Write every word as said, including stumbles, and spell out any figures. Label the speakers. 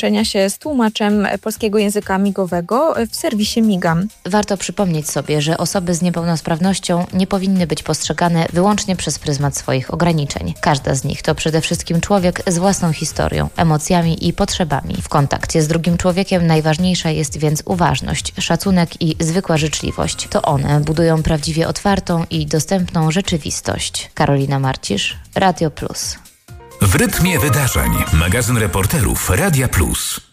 Speaker 1: społeczenia się z tłumaczem polskiego języka migowego w serwisie Migam.
Speaker 2: Warto przypomnieć sobie, że osoby z niepełnosprawnością nie powinny być postrzegane wyłącznie przez pryzmat swoich ograniczeń. Każda z nich to przede wszystkim człowiek z własną historią, emocjami i potrzebami. W kontakcie z drugim człowiekiem najważniejsza jest więc uważność, szacunek i zwykła życzliwość. To one budują prawdziwie otwartą i dostępną rzeczywistość. Karolina Marcisz, Radio Plus.
Speaker 3: W rytmie wydarzeń. Magazyn reporterów Radia Plus.